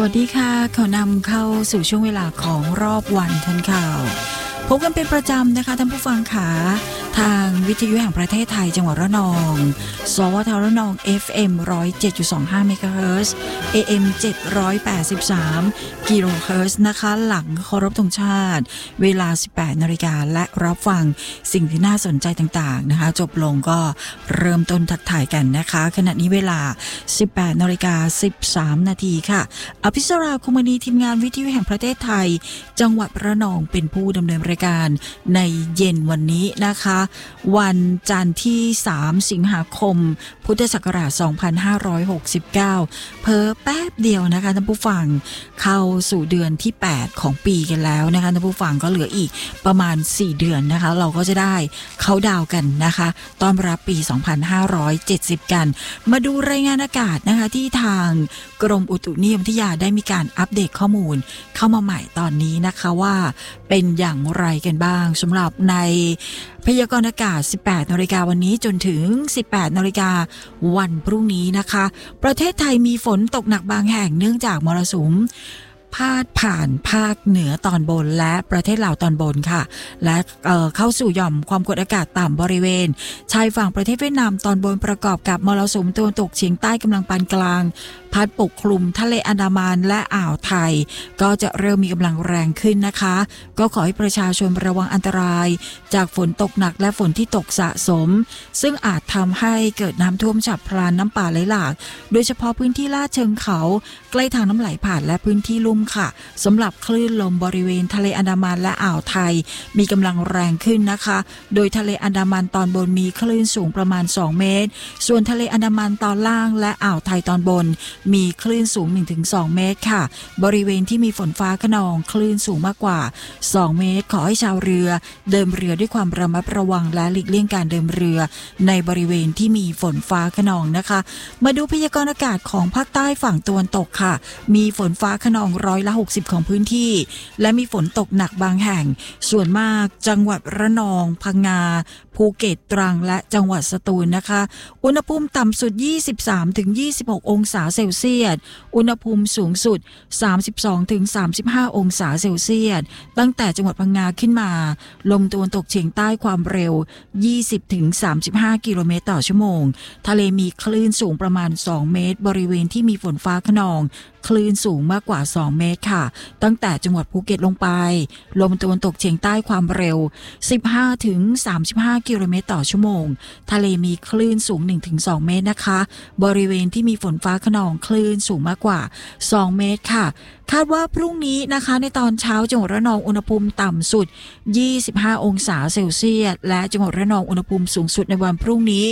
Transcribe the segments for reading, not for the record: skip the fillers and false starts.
สวัสดีค่ะขอนำเข้าสู่ช่วงเวลาของรอบวันทันข่าวพบกันเป็นประจำนะคะท่านผู้ฟังขาทางวิทยุแห่งประเทศไทยจังหวัดระนองสวทระนอง FM 107.25 เมกะเฮิรตซ์ AM 783 กิโลเฮิรตซ์นะคะหลังเคารพธงชาติเวลา 18 นาฬิกาและรับฟังสิ่งที่น่าสนใจต่างๆนะคะจบลงก็เริ่มต้นทักทายกันนะคะขณะนี้เวลา 18 นาฬิกา 13 นาทีค่ะอภิสราคุมณีทีมงานวิทยุแห่งประเทศไทยจังหวัดระนองเป็นผู้ดำเนินรายการในเย็นวันนี้นะคะวันจันทร์ที่ 3 สิงหาคมพุทธศักราช 2569 เพ้อแป๊บเดียวนะคะท่านผู้ฟังเข้าสู่เดือนที่ 8 ของปีกันแล้วนะคะท่านผู้ฟังก็เหลืออีกประมาณ 4 เดือนนะคะเราก็จะได้เข้าดาวกันนะคะต้อนรับปี 2570 กันมาดูรายงานอากาศนะคะที่ทางกรมอุตุนิยมวิทยาได้มีการอัปเดตข้อมูลเข้ามาใหม่ตอนนี้นะคะว่าเป็นอย่างไรกันบ้างสำหรับในพยากรณ์อากาศ 18 นาฬิกาวันนี้จนถึง 18 นาฬิกาวันพรุ่งนี้นะคะประเทศไทยมีฝนตกหนักบางแห่งเนื่องจากมรสุมพาดผ่านภาคเหนือตอนบนและประเทศลาวตอนบนค่ะและเข้าสู่หย่อมความกดอากาศต่ำบริเวณชายฝั่งประเทศเวียดนามตอนบนประกอบกับมรสุมตะวันตกเฉียงใต้กำลังปานกลางพัดปกคลุมทะเลอันดามันและอ่าวไทยก็จะเริ่มมีกำลังแรงขึ้นนะคะก็ขอให้ประชาชนระวังอันตรายจากฝนตกหนักและฝนที่ตกสะสมซึ่งอาจทำให้เกิดน้ำท่วมฉับพลันน้ำป่าไหลหลากโดยเฉพาะพื้นที่ลาดเชิงเขาใกล้ทางน้ำไหลผ่านและพื้นที่ลุ่มค่ะสำหรับคลื่นลมบริเวณทะเลอันดามันและอ่าวไทยมีกำลังแรงขึ้นนะคะโดยทะเลอันดามันตอนบนมีคลื่นสูงประมาณ2เมตรส่วนทะเลอันดามันตอนล่างและอ่าวไทยตอนบนมีคลื่นสูง 1-2 เมตรค่ะบริเวณที่มีฝนฟ้าคะนองคลื่นสูงมากกว่า2เมตรขอให้ชาวเรือเดินเรือด้วยความระมัดระวังและหลีกเลี่ยงการเดินเรือในบริเวณที่มีฝนฟ้าคะนองนะคะมาดูพยากรณ์อากาศของภาคใต้ฝั่งตะวันตกค่ะมีฝนฟ้าคะนอง60%ของพื้นที่และมีฝนตกหนักบางแห่งส่วนมากจังหวัดระนองพังงาภูเก็ตตรังและจังหวัดสตูลนะคะอุณหภูมิต่ำสุด 23-26 องศาเซลเซียสอุณหภูมิสูงสุด 32-35 องศาเซลเซียสตั้งแต่จังหวัดพังงาขึ้นมาลมตะวันตกเฉียงใต้ความเร็ว 20-35 กิโลเมตรต่อชั่วโมงทะเลมีคลื่นสูงประมาณ2เมตรบริเวณที่มีฝนฟ้าคะนองคลื่นสูงมากกว่า2เมตรค่ะตั้งแต่จังหวัดภูเก็ตลงไปลมตะวันตกเฉียงใต้ความเร็ว 15-35 กิโลเมตรต่อชั่วโมงทะเลมีคลื่นสูง 1-2 เมตรนะคะบริเวณที่มีฝนฟ้าคะนองคลื่นสูงมากกว่า2เมตรค่ะคาดว่าพรุ่งนี้นะคะในตอนเช้าจังหวัดระนองอุณหภูมิต่ำสุด25องศาเซลเซียสและจังหวัดระนองอุณหภูมิสูงสุดในวันพรุ่งนี้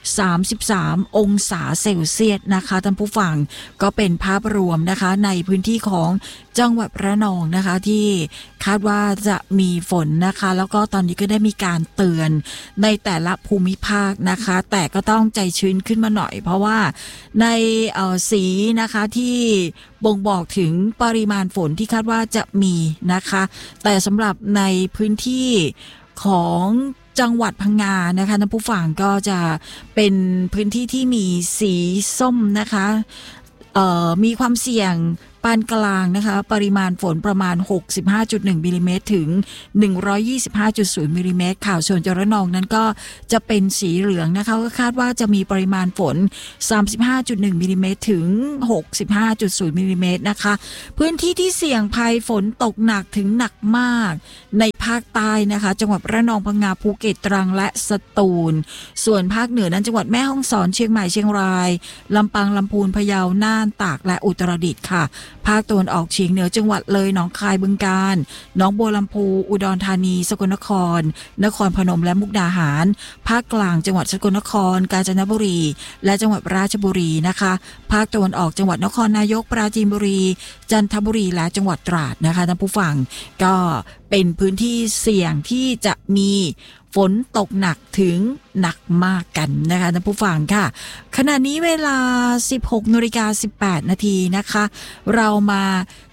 33องศาเซลเซียสนะคะท่านผู้ฟังก็เป็นภาพรวมนะคะในพื้นที่ของจังหวัดระนองนะคะที่คาดว่าจะมีฝนนะคะแล้วก็ตอนนี้ก็ได้มีการเตือนในแต่ละภูมิภาคนะคะแต่ก็ต้องใจชื้นขึ้นมาหน่อยเพราะว่าในสีนะคะที่บ่งบอกถึงปริมาณฝนที่คาดว่าจะมีนะคะแต่สำหรับในพื้นที่ของจังหวัดพังงานะคะท่านผู้ฟังก็จะเป็นพื้นที่ที่มีสีส้มนะคะมีความเสี่ยงปานกลางนะคะปริมาณฝนประมาณ 65.1 มิลลิเมตรถึง 125.0 มิลลิเมตรค่ะส่วนจังหวัดระนองนั้นก็จะเป็นสีเหลืองนะคะก็คาดว่าจะมีปริมาณฝน 35.1 มิลลิเมตรถึง 65.0 มิลลิเมตรนะคะพื้นที่ที่เสี่ยงภัยฝนตกหนักถึงหนักมากในภาคใต้นะคะจังหวัดระนองพังงาภูเก็ตตรังและสตูลส่วนภาคเหนือนั้นจังหวัดแม่ฮ่องสอนเชียงใหม่เชียงรายลำปางลำพูนพะเยาน่านตากและอุตรดิตถ์ค่ะภาคตะวันออกเฉียงเหนือจังหวัดเลยหนองคายบึงกาฬหนองบัวลำพูอุดรธานีสกลนครนครพนมและมุกดาหารภาคกลางจังหวัดสกลนครกาญจนบุรีและจังหวัดราชบุรีนะคะภาคตะวันออกจังหวัดนครนายกปราจีนบุรีจันทบุรีและจังหวัดตราดนะคะท่านผู้ฟังก็เป็นพื้นที่เสี่ยงที่จะมีฝนตกหนักถึงหนักมากกันนะคะท่านผู้ฟังค่ะขณะนี้เวลา 16:18 นาทีนะคะเรามา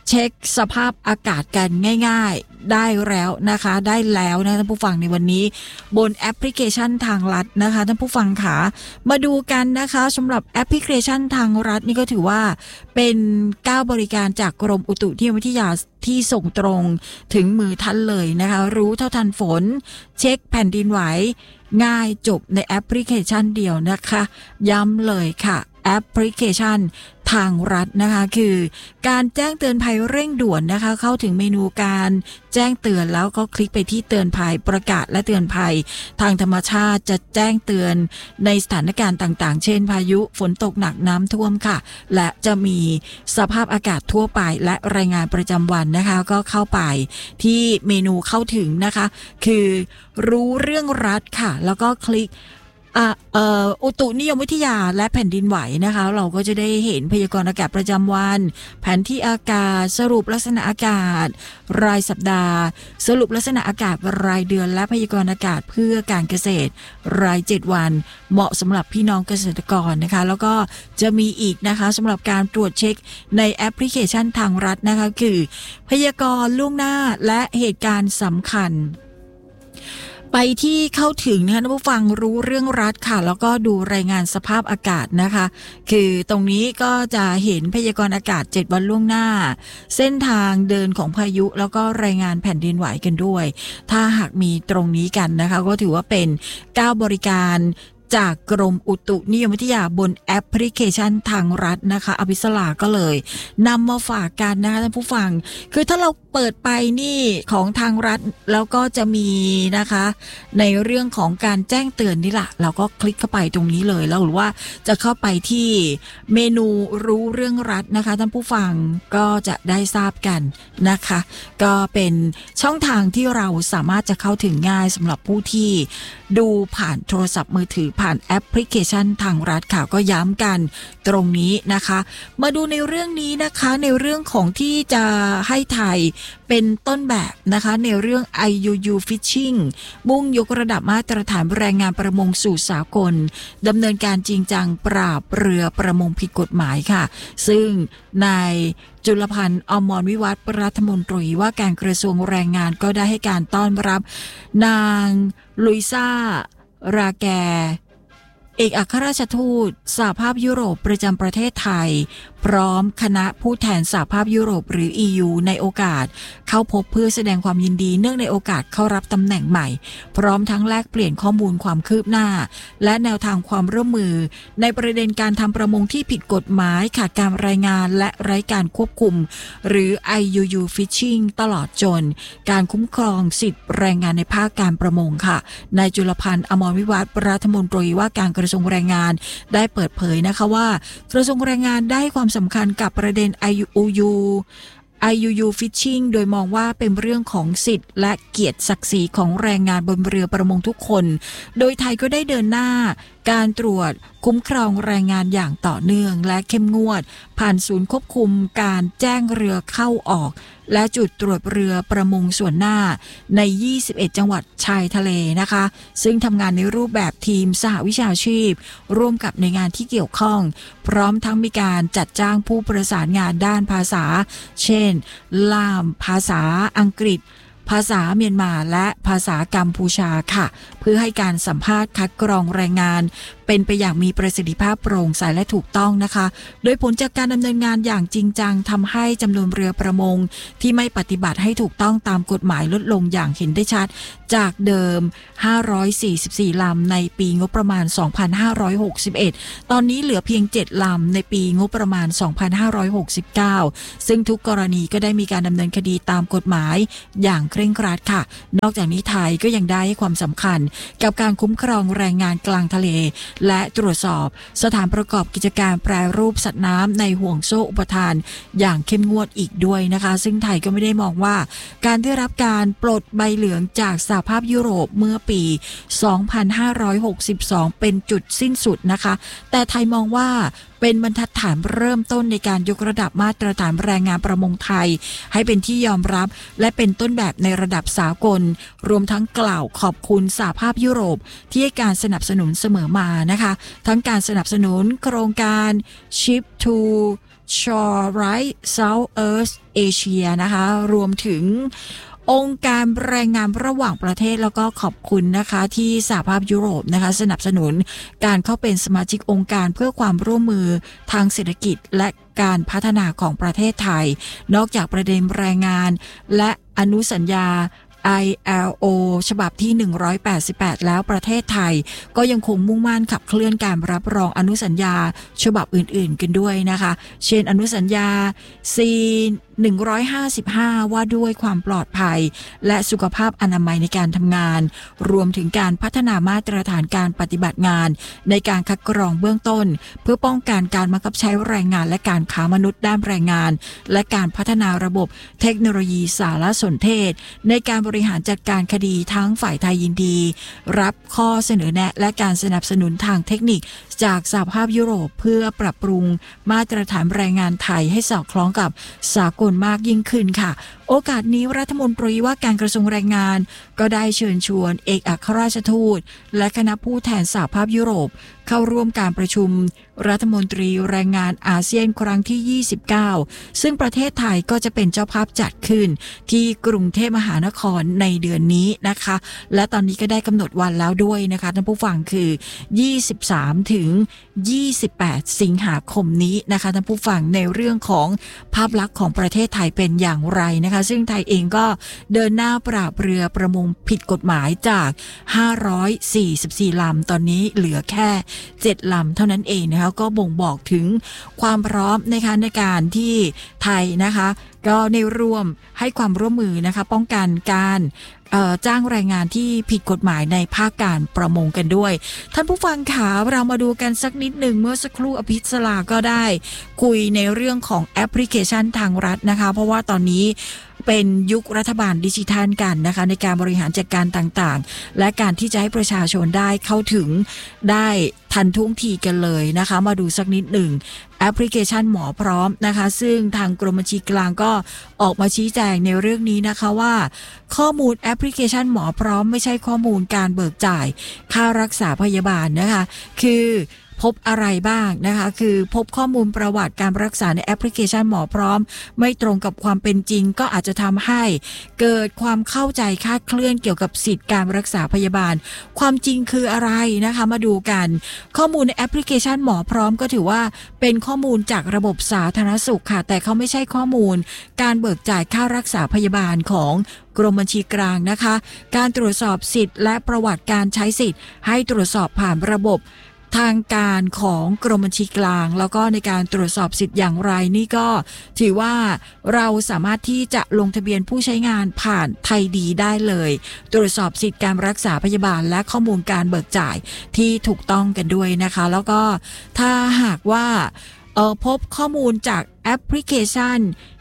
เช็คสภาพอากาศกันง่ายๆได้แล้วนะคะได้แล้วนะท่านผู้ฟังในวันนี้บนแอปพลิเคชันทางรัฐนะคะท่านผู้ฟังค่ะมาดูกันนะคะสำหรับแอปพลิเคชันทางรัฐนี่ก็ถือว่าเป็น9บริการจากกรมอุตุนิยมวิทยาที่ส่งตรงถึงมือท่านเลยนะคะรู้เท่าทันฝนเช็คแผ่นดินไหวง่ายจบในแอปพลิเคชันเดียวนะคะย้ำเลยค่ะแอปพลิเคชันทางรัฐนะคะคือการแจ้งเตือนภัยเร่งด่วนนะคะเข้าถึงเมนูการแจ้งเตือนแล้วก็คลิกไปที่เตือนภัยประกาศและเตือนภัยทางธรรมชาติจะแจ้งเตือนในสถานการณ์ต่างๆเช่นพายุฝนตกหนักน้ำท่วมค่ะและจะมีสภาพอากาศทั่วไปและรายงานประจำวันนะคะก็เข้าไปที่เมนูเข้าถึงนะคะคือรู้เรื่องรัฐค่ะแล้วก็คลิกอุตุนิยมวิทยาและแผ่นดินไหวนะคะเราก็จะได้เห็นพยากรณ์อากาศประจำวันแผนที่อากาศสรุปลักษณะอากาศรายสัปดาห์สรุปลักษณะอากาศรายเดือนและพยากรณ์อากาศเพื่อการเกษตรราย7วันเหมาะสำหรับพี่น้องเกษตรกรนะคะแล้วก็จะมีอีกนะคะสำหรับการตรวจเช็คในแอปพลิเคชันทางรัฐนะคะคือพยากรณ์ล่วงหน้าและเหตุการณ์สำคัญไปที่เข้าถึงนะคะท่านผู้ฟังรู้เรื่องรัฐค่ะแล้วก็ดูรายงานสภาพอากาศนะคะคือตรงนี้ก็จะเห็นพยากรณ์อากาศ7วันล่วงหน้าเส้นทางเดินของพายุแล้วก็รายงานแผ่นดินไหวกันด้วยถ้าหากมีตรงนี้กันนะคะก็ถือว่าเป็น9บริการจากกรมอุตุนิยมวิทยาบนแอปพลิเคชันทางรัฐนะคะอภิสราก็เลยนำมาฝากกันนะคะท่านผู้ฟังคือถ้าเราเปิดไปนี่ของทางรัฐแล้วก็จะมีนะคะในเรื่องของการแจ้งเตือนนี่แหละเราก็คลิกเข้าไปตรงนี้เลยแล้วหรือว่าจะเข้าไปที่เมนูรู้เรื่องรัฐนะคะท่านผู้ฟังก็จะได้ทราบกันนะคะก็เป็นช่องทางที่เราสามารถจะเข้าถึงง่ายสำหรับผู้ที่ดูผ่านโทรศัพท์มือถือผ่านแอปพลิเคชันทางรัฐค่ะก็ย้ำกันตรงนี้นะคะมาดูในเรื่องนี้นะคะในเรื่องของที่จะให้ไทยเป็นต้นแบบนะคะในเรื่อง IUU Fishing มุ่งยกระดับมาตรฐานแรงงานประมงสู่สากลดำเนินการจริงจังปราบเรือประมงผิดกฎหมายค่ะซึ่งนายจุลพันธ์อมรวิวัฒน์รัฐมนตรีว่าการกระทรวงแรงงานก็ได้ให้การต้อนรับนางลุยซ่าราแกเอกอัครราชทูตสหภาพยุโรปประจำประเทศไทยพร้อมคณะผู้แทนสหภาพยุโรปหรือ EU ในโอกาสเข้าพบเพื่อแสดงความยินดีเนื่องในโอกาสเข้ารับตำแหน่งใหม่พร้อมทั้งแลกเปลี่ยนข้อมูลความคืบหน้าและแนวทางความร่วมมือในประเด็นการทำประมงที่ผิดกฎหมายขาดการรายงานและไร้การควบคุมหรือ IUU Fishing ตลอดจนการคุ้มครองสิทธิแรงงานในภาคการประมงค่ะนายจุลพันธ์อมรวิวัฒน์รัฐมนตรีว่าการกระทรวงแรงงานได้เปิดเผยนะคะว่ากระทรวงแรงงานได้ความสำคัญกับประเด็น IUU Fishing โดยมองว่าเป็นเรื่องของสิทธิและเกียรติศักดิ์ศรีของแรงงานบนเรือประมงทุกคนโดยไทยก็ได้เดินหน้าการตรวจคุ้มครองแรงงานอย่างต่อเนื่องและเข้มงวดผ่านศูนย์ควบคุมการแจ้งเรือเข้าออกและจุดตรวจเรือประมงส่วนหน้าใน21จังหวัดชายทะเลนะคะซึ่งทำงานในรูปแบบทีมสหวิชาชีพร่วมกับหน่วยงานที่เกี่ยวข้องพร้อมทั้งมีการจัดจ้างผู้ประสานงานด้านภาษาเช่นล่ามภาษาอังกฤษภาษาเมียนมาและภาษากัมพูชาค่ะเพื่อให้การสัมภาษณ์คัดกรองแรงงานเป็นไปอย่างมีประสิทธิภาพโปร่งใสและถูกต้องนะคะโดยผลจากการดำเนินงานอย่างจริงจังทำให้จำนวนเรือประมงที่ไม่ปฏิบัติให้ถูกต้องตามกฎหมายลดลงอย่างเห็นได้ชัดจากเดิม544ลำในปีงบประมาณ2561ตอนนี้เหลือเพียง7ลำในปีงบประมาณ2569ซึ่งทุกกรณีก็ได้มีการดำเนินคดีตามกฎหมายอย่างเคร่งครัดค่ะนอกจากนี้ไทยก็ยังได้ให้ความสำคัญกับการคุ้มครองแรงงานกลางทะเลและตรวจสอบสถานประกอบกิจการแปรรูปสัตว์น้ำในห่วงโซ่อุปทานอย่างเข้มงวดอีกด้วยนะคะซึ่งไทยก็ไม่ได้มองว่าการได้รับการปลดใบเหลืองจากสหภาพยุโรปเมื่อปี2562เป็นจุดสิ้นสุดนะคะแต่ไทยมองว่าเป็นบรรทัดฐานเริ่มต้นในการยกระดับมาตรฐานแรงงานประมงไทยให้เป็นที่ยอมรับและเป็นต้นแบบในระดับสากลรวมทั้งกล่าวขอบคุณสหภาพยุโรปที่ให้การสนับสนุนเสมอมานะคะทั้งการสนับสนุนโครงการ Ship to Shortline Southeast Asia นะคะรวมถึงองค์การแรงงานระหว่างประเทศแล้วก็ขอบคุณนะคะที่สหภาพยุโรปนะคะสนับสนุนการเข้าเป็นสมาชิกองค์การเพื่อความร่วมมือทางเศรษฐกิจและการพัฒนาของประเทศไทยนอกจากประเด็นแรงงานและอนุสัญญาILO ฉบับที่188แล้วประเทศไทยก็ยังคงมุ่งมั่นขับเคลื่อนการรับรองอนุสัญญาฉบับอื่นๆกันด้วยนะคะเช่นอนุสัญญา C155 ว่าด้วยความปลอดภัยและสุขภาพอนามัยในการทำงานรวมถึงการพัฒนามาตรฐานการปฏิบัติงานในการคัดกรองเบื้องต้นเพื่อป้องกันการบังคับใช้แรงงานและการค้ามนุษย์ด้านแรงงานและการพัฒนาระบบเทคโนโลยีสารสนเทศในการบริหารจัดการคดีทั้งฝ่ายไทยยินดีรับข้อเสนอแนะและการสนับสนุนทางเทคนิคจากสหภาพยุโรปเพื่อปรับปรุงมาตรฐานแรงงานไทยให้สอดคล้องกับสากลมากยิ่งขึ้นค่ะโอกาสนี้รัฐมนตรีว่าการกระทรวงแรงงานก็ได้เชิญชวนเอกอัครราชทูตและคณะผู้แทนสหภาพยุโรปเข้าร่วมการประชุมรัฐมนตรีแรงงานอาเซียนครั้งที่29ซึ่งประเทศไทยก็จะเป็นเจ้าภาพจัดขึ้นที่กรุงเทพมหานครในเดือนนี้นะคะและตอนนี้ก็ได้กำหนดวันแล้วด้วยนะคะท่านผู้ฟังคือ23ถึง28สิงหาคมนี้นะคะท่านผู้ฟังในเรื่องของภาพลักษณ์ของประเทศไทยเป็นอย่างไรนะคะซึ่งไทยเองก็เดินหน้าปราบเรือประมงผิดกฎหมายจาก544ลำตอนนี้เหลือแค่7ลำเท่านั้นเองนะคะก็บ่งบอกถึงความพร้อมนะคะในการที่ไทยนะคะก็ในร่วมให้ความร่วมมือนะคะป้องกันการจ้างแรงงานที่ผิดกฎหมายในภาคการประมงกันด้วยท่านผู้ฟังคะเรามาดูกันสักนิดหนึ่งเมื่อสักครู่อภิสราก็ได้คุยในเรื่องของแอปพลิเคชันทางรัฐนะคะเพราะว่าตอนนี้เป็นยุครัฐบาลดิจิทัลกันนะคะในการบริหารจัดการต่างๆและการที่จะให้ประชาชนได้เข้าถึงได้ทันท่วงทีกันเลยนะคะมาดูสักนิดหนึ่งแอปพลิเคชันหมอพร้อมนะคะซึ่งทางกรมบัญชีกลางก็ออกมาชี้แจงในเรื่องนี้นะคะว่าข้อมูลแอปพลิเคชันหมอพร้อมไม่ใช่ข้อมูลการเบิกจ่ายค่ารักษาพยาบาลนะคะคือพบอะไรบ้างนะคะคือพบข้อมูลประวัติการรักษาในแอปพลิเคชันหมอพร้อมไม่ตรงกับความเป็นจริงก็อาจจะทำให้เกิดความเข้าใจคลาดเคลื่อนเกี่ยวกับสิทธิการรักษาพยาบาลความจริงคืออะไรนะคะมาดูกันข้อมูลในแอปพลิเคชันหมอพร้อมก็ถือว่าเป็นข้อมูลจากระบบสาธารณสุขค่ะแต่เขาไม่ใช่ข้อมูลการเบิกจ่ายค่ารักษาพยาบาลของกรมบัญชีกลางนะคะการตรวจสอบสิทธิ์และประวัติการใช้สิทธิ์ให้ตรวจสอบผ่านระบบทางการของกรมบัญชีกลางแล้วก็ในการตรวจสอบสิทธิ์อย่างไรนี่ก็ถือว่าเราสามารถที่จะลงทะเบียนผู้ใช้งานผ่านไทยดีได้เลยตรวจสอบสิทธิ์การรักษาพยาบาลและข้อมูลการเบิกจ่ายที่ถูกต้องกันด้วยนะคะแล้วก็ถ้าหากว่าพบข้อมูลจากแอปพลิเคชัน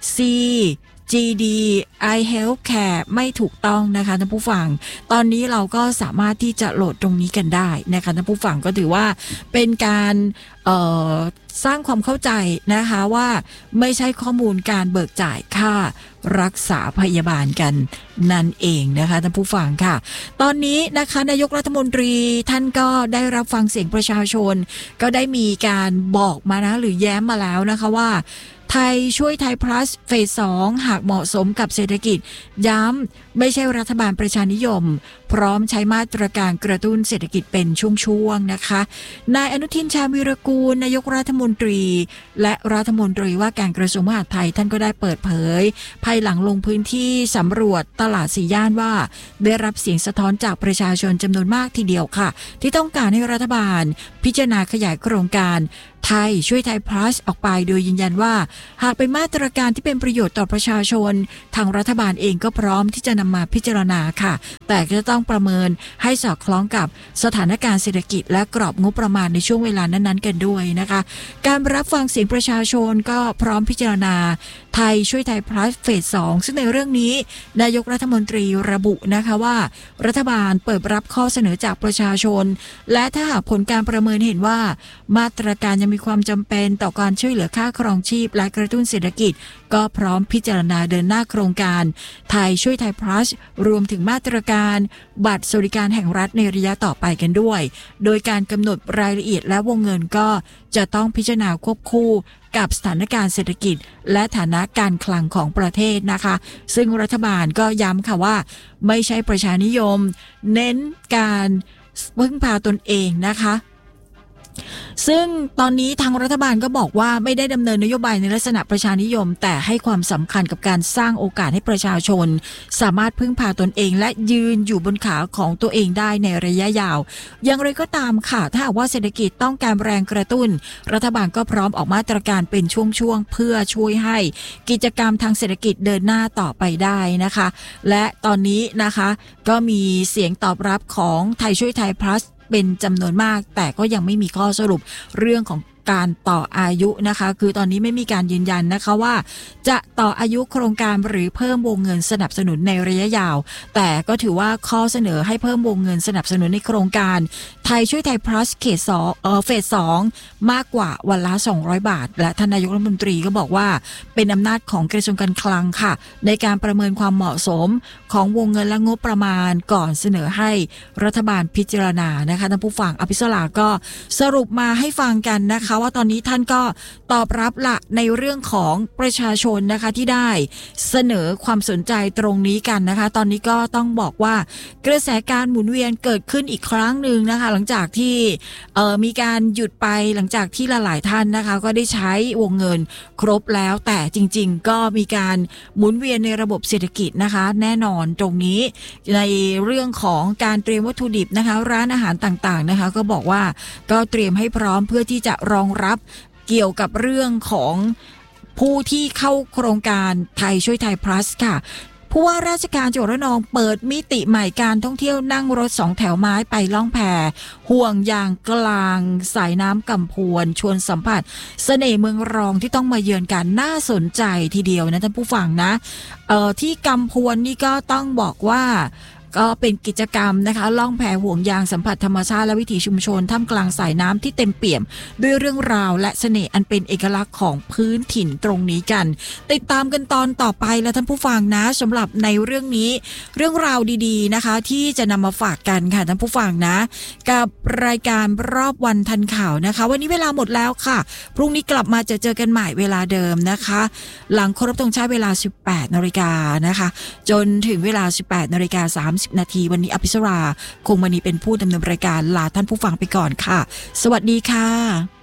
GD iHealthcare ไม่ถูกต้องนะคะท่านผู้ฟังตอนนี้เราก็สามารถที่จะโหลดตรงนี้กันได้นะคะท่านผู้ฟังก็ถือว่าเป็นการสร้างความเข้าใจนะคะว่าไม่ใช่ข้อมูลการเบิกจ่ายค่ารักษาพยาบาลกันนั่นเองนะคะท่านผู้ฟังค่ะตอนนี้นะคะนายกรัฐมนตรีท่านก็ได้รับฟังเสียงประชาชนก็ได้มีการบอกมานะหรือแย้มมาแล้วนะคะว่าไทยช่วยไทย plus เฟส 2หากเหมาะสมกับเศรษฐกิจย้ำไม่ใช่รัฐบาลประชานิยมพร้อมใช้มาตรการกระตุ้นเศรษฐกิจเป็นช่วงๆนะคะนายอนุทินชาญวีรกูลนายกรัฐมนตรีและรัฐมนตรีว่าการกระทรวงมหาดไทยท่านก็ได้เปิดเผยภายหลังลงพื้นที่สำรวจตลาดสี่ย่านว่าได้รับเสียงสะท้อนจากประชาชนจำนวนมากทีเดียวค่ะที่ต้องการให้รัฐบาลพิจารณาขยายโครงการไทยช่วยไทย plus ออกไปโดยยืนยันว่าหากเป็นมาตรการที่เป็นประโยชน์ต่อประชาชนทางรัฐบาลเองก็พร้อมที่จะนำมาพิจารณาค่ะแต่ก็จะต้องประเมินให้สอดคล้องกับสถานการณ์เศรษฐกิจและกรอบงบประมาณในช่วงเวลานั้นๆกันด้วยนะคะการรับฟังเสียงประชาชนก็พร้อมพิจารณาไทยช่วยไทย plus เฟส 2ซึ่งในเรื่องนี้นายกรัฐมนตรีระบุนะคะว่ารัฐบาลเปิดรับข้อเสนอจากประชาชนและถ้าหากผลการประเมินเห็นว่ามาตรการยังมีความจำเป็นต่อการช่วยเหลือค่าครองชีพและกระตุ้นเศรษฐกิจก็พร้อมพิจารณาเดินหน้าโครงการไทยช่วยไทย plus รวมถึงมาตรการบัตรสวัสดิการแห่งรัฐในระยะต่อไปกันด้วยโดยการกำหนดรายละเอียดและวงเงินก็จะต้องพิจารณาควบคู่กับสถานการณ์เศรษฐกิจและฐานะการคลังของประเทศนะคะซึ่งรัฐบาลก็ย้ำค่ะว่าไม่ใช่ประชานิยมเน้นการพึ่งพาตนเองนะคะซึ่งตอนนี้ทางรัฐบาลก็บอกว่าไม่ได้ดำเนินนโยบายในลักษณะประชานิยมแต่ให้ความสำคัญกับการสร้างโอกาสให้ประชาชนสามารถพึ่งพาตนเองและยืนอยู่บนขาของตัวเองได้ในระยะยาวอย่างไรก็ตามค่ะถ้าหากว่าเศรษฐกิจต้องการแรงกระตุ้นรัฐบาลก็พร้อมออกมาตรการเป็นช่วงๆเพื่อช่วยให้กิจกรรมทางเศรษฐกิจเดินหน้าต่อไปได้นะคะและตอนนี้นะคะก็มีเสียงตอบรับของไทยช่วยไทย plusเป็นจำนวนมากแต่ก็ยังไม่มีข้อสรุปเรื่องของการต่ออายุนะคะคือตอนนี้ไม่มีการยืนยันนะคะว่าจะต่ออายุโครงการหรือเพิ่มวงเงินสนับสนุนในระยะยาวแต่ก็ถือว่าข้อเสนอให้เพิ่มวงเงินสนับสนุนในโครงการไทยช่วยไทย plus เฟส 2มากกว่าวันละ200 บาทและท่านนายกรัฐมนตรีก็บอกว่าเป็นอำนาจของกระทรวงการคลังค่ะในการประเมินความเหมาะสมของวงเงินและงบประมาณก่อนเสนอให้รัฐบาลพิจารณานะคะท่านผู้ฟังอภิสราก็สรุปมาให้ฟังกันนะคะว่าตอนนี้ท่านก็ตอบรับละในเรื่องของประชาชนนะคะที่ได้เสนอความสนใจตรงนี้กันนะคะตอนนี้ก็ต้องบอกว่ากระแสการหมุนเวียนเกิดขึ้นอีกครั้งหนึ่งนะคะหลังจากที่มีการหยุดไปหลังจากที่หลายๆท่านนะคะก็ได้ใช้วงเงินครบแล้วแต่จริงๆก็มีการหมุนเวียนในระบบเศรษฐกิจนะคะแน่นอนตรงนี้ในเรื่องของการเตรียมวัตถุดิบนะคะร้านอาหารต่างๆนะคะก็บอกว่าก็เตรียมให้พร้อมเพื่อที่จะรองรับเกี่ยวกับเรื่องของผู้ที่เข้าโครงการไทยช่วยไทย plus ค่ะผู้ว่าราชการจังหวัดระนองเปิดมิติใหม่การท่องเที่ยวนั่งรถ2แถวไม้ไปล่องแพห่วงยางกลางสายน้ำกำพวนชวนสัมผัสเสน่ห์เมืองรองที่ต้องมาเยือนกันน่าสนใจทีเดียวนะท่านผู้ฟังนะที่กำพวนนี่ก็ต้องบอกว่าก็เป็นกิจกรรมนะคะล่องแพห่วงยางสัมผัสธรรมชาติและวิถีชุมชนท่ามกลางสายน้ำที่เต็มเปี่ยมด้วยเรื่องราวและเสน่ห์อันเป็นเอกลักษณ์ของพื้นถิ่นตรงนี้กันติดตามกันตอนต่อไปแล้วท่านผู้ฟังนะสำหรับในเรื่องนี้เรื่องราวดีๆนะคะที่จะนำมาฝากกันค่ะท่านผู้ฟังนะกับรายการรอบวันทันข่าวนะคะวันนี้เวลาหมดแล้วค่ะพรุ่งนี้กลับมาเจอกันใหม่เวลาเดิมนะคะหลังเคารพธงชาติเวลา 18 นาฬิกานะคะจนถึงเวลา 18 นาฬิกา 30 นาทีวันนี้อภิสราคงมณีเป็นผู้ดำเนินรายการลาท่านผู้ฟังไปก่อนค่ะสวัสดีค่ะ